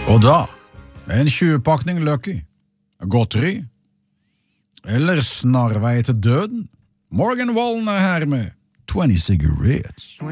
Og da, en 20-pakning Lucky, godteri, eller snarvei til døden. Morgan Wallen her med 20 cigarettes.